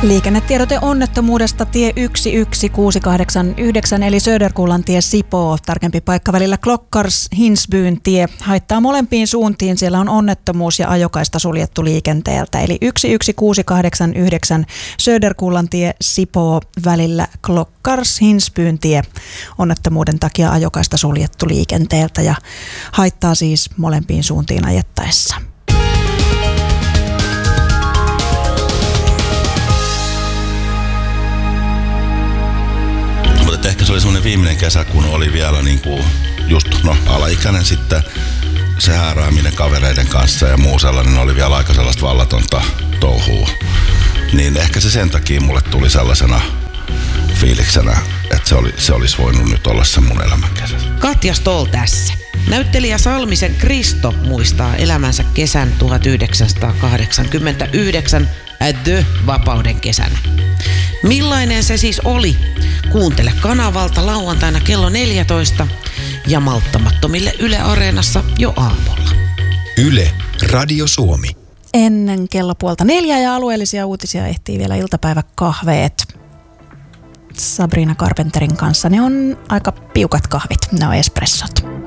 Liikennetiedote onnettomuudesta tie 11689 eli Söderkullantie Sipoo. Tarkempi paikka välillä Klockars-Hinsbyn tie. Haittaa molempiin suuntiin. Siellä on onnettomuus ja ajokaista suljettu liikenteeltä. Eli 11689 Söderkullantie Sipoo välillä Klockars-Hinsbyn tie. Onnettomuuden takia ajokaista suljettu liikenteeltä ja haittaa siis molempiin suuntiin ajettaessa. Ehkä se oli semmoinen viimeinen kesä, kun oli vielä just alaikäinen sitten se häärääminen kavereiden kanssa ja muu sellainen oli vielä aika sellaista vallatonta touhua. Niin ehkä se sen takia mulle tuli sellaisena fiiliksenä, että se olisi voinut nyt olla se mun elämän kesä. Katja Stoll tässä. Näyttelijä Salmisen Kristo muistaa elämänsä kesän 1989 The-vapauden kesänä. Millainen se siis oli? Kuuntele kanavalta lauantaina kello 14 ja malttamattomille Yle Areenassa jo aamulla. Yle, Radio Suomi. Ennen kello 3:30 ja alueellisia uutisia ehtii vielä iltapäiväkahveet. Sabrina Carpenterin kanssa ne on aika piukat kahvit, ne on espressot.